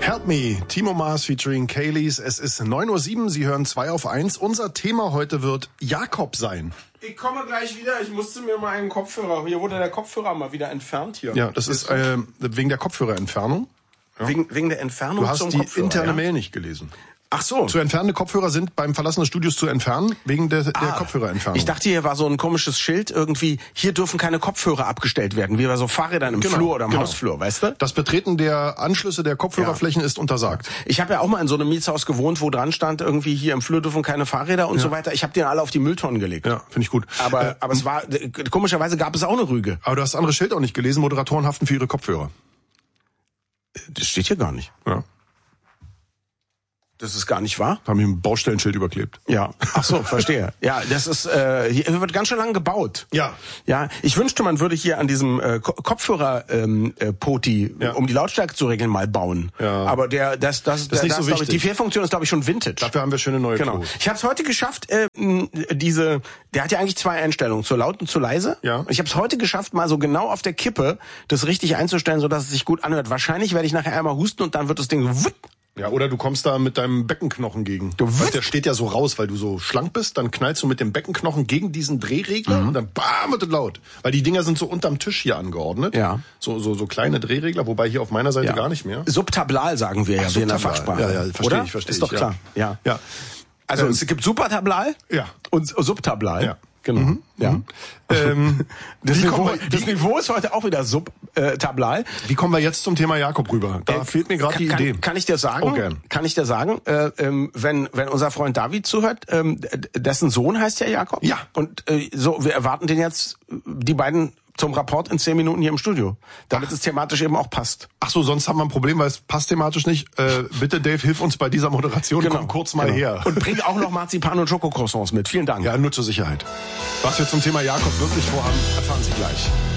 Help Me, Timo Maas featuring Kaylees. Es ist 9:07 Uhr, Sie hören 2 auf 1. Unser Thema heute wird Jakob sein. Ich komme gleich wieder, ich musste mir mal einen Kopfhörer, hier wurde der Kopfhörer mal wieder entfernt hier. Ja, das ist wegen der Kopfhörerentfernung. Ja. Wegen der Entfernung zum Kopfhörer. Du hast die interne Mail nicht gelesen. Ach so. Zu entfernende Kopfhörer sind beim Verlassen des Studios zu entfernen, wegen der Kopfhörerentfernung. Ich dachte, hier war so ein komisches Schild irgendwie, hier dürfen keine Kopfhörer abgestellt werden, wie bei so Fahrrädern im Flur oder im Hausflur, weißt du? Das Betreten der Anschlüsse der Kopfhörerflächen ist untersagt. Ich habe ja auch mal in so einem Mietshaus gewohnt, wo dran stand, irgendwie hier im Flur dürfen keine Fahrräder und so weiter. Ich habe den alle auf die Mülltonnen gelegt. Ja, finde ich gut. Aber es war, komischerweise gab es auch eine Rüge. Aber du hast das andere Schild auch nicht gelesen, Moderatoren haften für ihre Kopfhörer. Das steht hier gar nicht. Ja. Das ist gar nicht wahr? Haben hier ein Baustellenschild überklebt. Ja. Ach so, verstehe. Ja, das ist hier wird ganz schön lang gebaut. Ja. Ja, ich wünschte, man würde hier an diesem Kopfhörer Poti, um die Lautstärke zu regeln, mal bauen. Ja. Aber das ist nicht so wichtig. Die Fehlfunktion ist, glaube ich, schon Vintage. Dafür haben wir schöne neue Genau. Klos. Ich habe es heute geschafft, der hat ja eigentlich 2 Einstellungen, zu laut und zu leise. Ja. Ich habe es heute geschafft, mal so genau auf der Kippe das richtig einzustellen, sodass es sich gut anhört. Wahrscheinlich werde ich nachher einmal husten und dann wird das Ding Ja, oder du kommst da mit deinem Beckenknochen gegen. Weil der steht ja so raus, weil du so schlank bist, dann knallst du mit dem Beckenknochen gegen diesen Drehregler und dann bam, wird es laut. Weil die Dinger sind so unterm Tisch hier angeordnet. Ja. So kleine Drehregler, wobei hier auf meiner Seite gar nicht mehr. Subtablal sagen wir ja, wie in der Fachsprache. Ja, verstehe ich. Ist doch klar. Ja. Also es gibt Supertablal und Subtablal. Ja. Genau. Ja. Das Niveau ist heute auch wieder subtablal. Wie kommen wir jetzt zum Thema Jakob rüber? Da fehlt mir gerade die Idee. Kann ich dir sagen? Oh, gern. Kann ich dir sagen, wenn unser Freund David zuhört, dessen Sohn heißt ja Jakob. Ja. Und wir erwarten den jetzt, die beiden zum Rapport in 10 Minuten hier im Studio, damit es thematisch eben auch passt. Ach so, sonst haben wir ein Problem, weil es passt thematisch nicht. Bitte, Dave, hilf uns bei dieser Moderation. Komm kurz mal her. Und bring auch noch Marzipan und Schokocroissants mit. Vielen Dank. Ja, nur zur Sicherheit. Was wir zum Thema Jakob wirklich vorhaben, erfahren Sie gleich.